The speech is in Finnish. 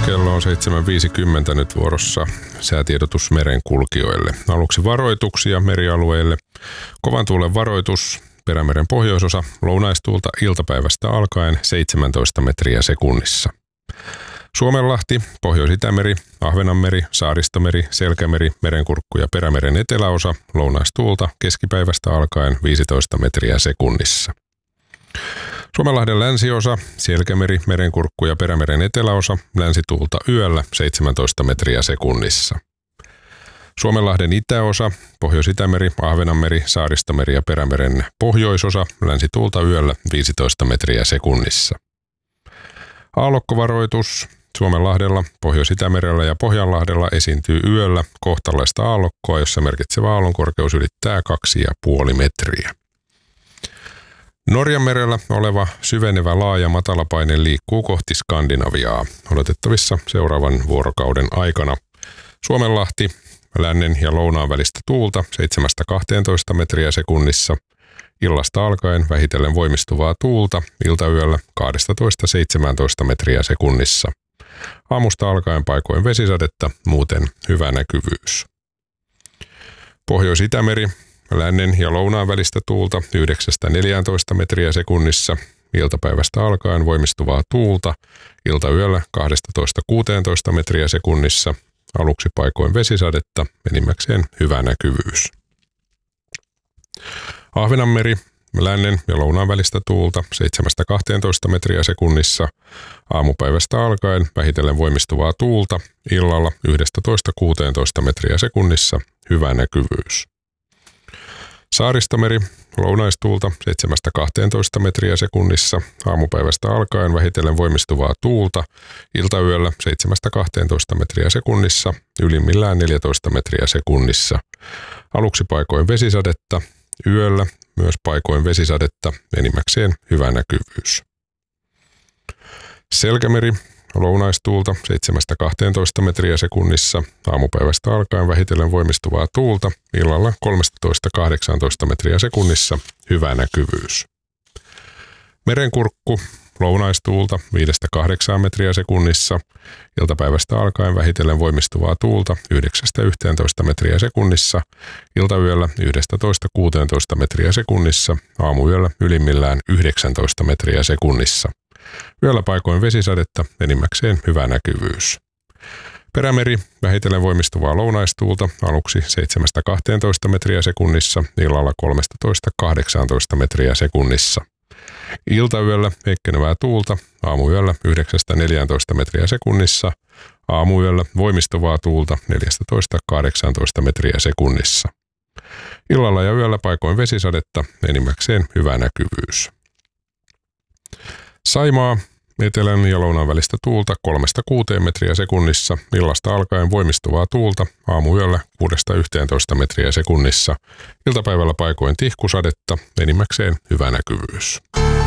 Kello on 7.50 nyt vuorossa säätiedotus merenkulkijoille. Aluksi varoituksia merialueille. Kovan tuulen varoitus Perämeren pohjoisosa lounaistuulta iltapäivästä alkaen 17 metriä sekunnissa. Suomenlahti, Pohjois-Itämeri, Ahvenanmeri, Saaristomeri, Selkämeri, Merenkurkku ja Perämeren eteläosa lounaistuulta keskipäivästä alkaen 15 metriä sekunnissa. Suomenlahden länsiosa, Selkämeri, Merenkurkku ja Perämeren eteläosa länsituulta yöllä 17 metriä sekunnissa. Suomenlahden itäosa, Pohjois-Itämeri, Ahvenanmeri, Saaristomeri ja Perämeren pohjoisosa länsituulta yöllä 15 metriä sekunnissa. Aallokkovaroitus Suomenlahdella, Pohjois-Itämerellä ja Pohjanlahdella esiintyy yöllä kohtalaista aallokkoa, jossa merkitsevä aallonkorkeus ylittää 2,5 metriä. Norjanmerellä oleva syvenevä laaja matalapaine liikkuu kohti Skandinaviaa odotettavissa seuraavan vuorokauden aikana. Suomenlahti, lännen ja lounaan välistä tuulta 7-12 metriä sekunnissa. Illasta alkaen vähitellen voimistuvaa tuulta iltayöllä 12-17 metriä sekunnissa. Aamusta alkaen paikoin vesisadetta, muuten hyvä näkyvyys. Pohjois-Itämeri, lännen ja lounaan välistä tuulta 9-14 metriä sekunnissa. Iltapäivästä alkaen voimistuvaa tuulta iltayöllä 12-16 metriä sekunnissa. Aluksi paikoin vesisadetta, enimmäkseen hyvä näkyvyys. Ahvenanmeri, lännen ja lounaan välistä tuulta 7-12 metriä sekunnissa. Aamupäivästä alkaen vähitellen voimistuvaa tuulta illalla 11-16 metriä sekunnissa, hyvä näkyvyys. Saaristomeri, lounaistuulta 7-12 metriä sekunnissa. Aamupäivästä alkaen vähitellen voimistuvaa tuulta iltayöllä 7-12 metriä sekunnissa, ylimmillään 14 metriä sekunnissa. Aluksi paikoin vesisadetta, yöllä myös paikoin vesisadetta, enimmäkseen hyvä näkyvyys. Selkämeri, lounaistuulta 7-12 metriä sekunnissa. Aamupäivästä alkaen vähitellen voimistuvaa tuulta illalla 13-18 metriä sekunnissa, hyvä näkyvyys. Merenkurkku, lounaistuulta 5-8 metriä sekunnissa. Iltapäivästä alkaen vähitellen voimistuvaa tuulta 9-11 metriä sekunnissa. Iltayöllä 11-16 metriä sekunnissa. Aamuyöllä ylimmillään 19 metriä sekunnissa. Yöllä paikoin vesisadetta, enimmäkseen hyvä näkyvyys. Perämeri, vähitellen voimistuvaa lounaistuulta aluksi 7-12 metriä sekunnissa, illalla 13-18 metriä sekunnissa. Iltayöllä heikkenevää tuulta, aamuyöllä 9-14 metriä sekunnissa, aamuyöllä voimistuvaa tuulta 14-18 metriä sekunnissa. Illalla ja yöllä paikoin vesisadetta, enimmäkseen hyvä näkyvyys. Saimaa, etelän ja lounaan välistä tuulta 3-6 metriä sekunnissa, illasta alkaen voimistuvaa tuulta, aamuyöllä 6-11 metriä sekunnissa, iltapäivällä paikoin tihkusadetta, enimmäkseen hyvä näkyvyys.